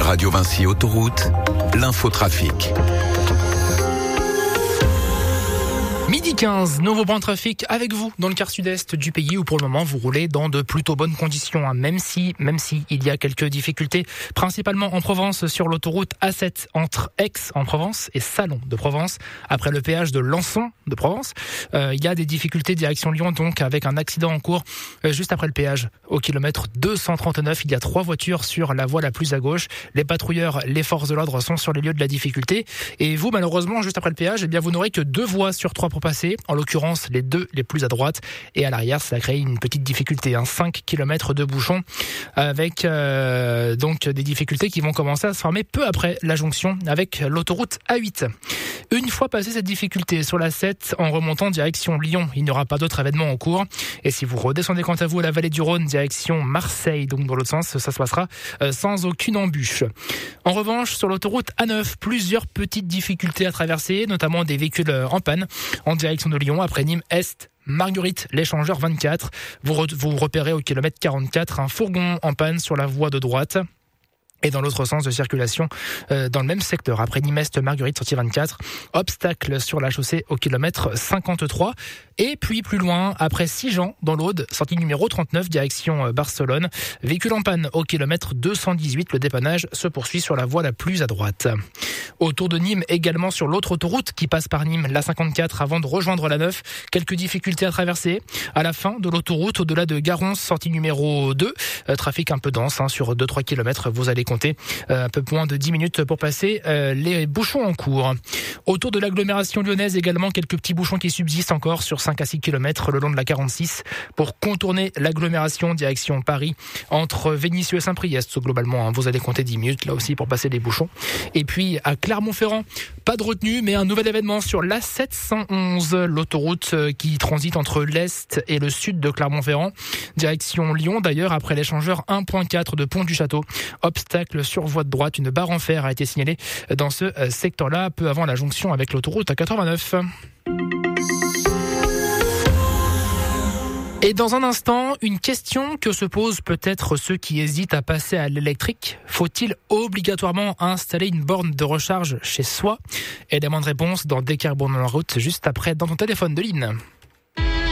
Radio Vinci Autoroute, l'infotrafic. Midi 15, nouveau point de trafic avec vous dans le quart sud-est du pays où pour le moment vous roulez dans de plutôt bonnes conditions, même si il y a quelques difficultés, principalement en Provence sur l'autoroute A7 entre Aix en Provence et Salon de Provence. Après le péage de Lançon de Provence, il y a des difficultés direction Lyon donc avec un accident en cours juste après le péage. Au kilomètre 239, il y a 3 voitures sur la voie la plus à gauche. Les patrouilleurs, les forces de l'ordre sont sur les lieux de la difficulté et vous malheureusement juste après le péage, vous n'aurez que 2 voies sur 3 pour passer, en l'occurrence les 2 les plus à droite et à l'arrière ça a créé une petite difficulté, 5 km de bouchons avec donc des difficultés qui vont commencer à se former peu après la jonction avec l'autoroute A8. Une fois passé cette difficulté sur la 7 en remontant direction Lyon, il n'y aura pas d'autres événements en cours et si vous redescendez quant à vous à la vallée du Rhône direction Marseille, donc dans l'autre sens, ça se passera sans aucune embûche. En revanche, sur l'autoroute A9, plusieurs petites difficultés à traverser, notamment des véhicules en panne en direction de Lyon après Nîmes Est. Marguerite, l'échangeur 24. Vous repérez au kilomètre 44 un fourgon en panne sur la voie de droite. Et dans l'autre sens de circulation, dans le même secteur, après Nîmes-Est, Marguerite, sortie 24, obstacle sur la chaussée au kilomètre 53. Et puis plus loin, après Sigean, dans l'Aude, sortie numéro 39, direction Barcelone, véhicule en panne au kilomètre 218, le dépannage se poursuit sur la voie la plus à droite. Autour de Nîmes, également sur l'autre autoroute qui passe par Nîmes, la 54, avant de rejoindre la 9, quelques difficultés à traverser. À la fin de l'autoroute, au-delà de Garons, sortie numéro 2, trafic un peu dense, sur 2-3 km, vous allez compter un peu moins de 10 minutes pour passer les bouchons en cours. Autour de l'agglomération lyonnaise également, quelques petits bouchons qui subsistent encore sur 5 à 6 km le long de la 46 pour contourner l'agglomération direction Paris entre Vénissieux et Saint-Priest. Globalement, vous allez compter 10 minutes là aussi pour passer les bouchons. Et puis à Clermont-Ferrand, pas de retenue mais un nouvel événement sur l'A711, l'autoroute qui transite entre l'Est et le Sud de Clermont-Ferrand, direction Lyon d'ailleurs après l'échangeur 1.4 de Pont du Château. Obstacle sur voie de droite, une barre en fer a été signalée dans ce secteur-là peu avant la jonction avec l'autoroute A89. Et dans un instant, une question que se posent peut-être ceux qui hésitent à passer à l'électrique. Faut-il obligatoirement installer une borne de recharge chez soi? Élément de réponse dans Décarbone la route, juste après dans ton téléphone de Lynn.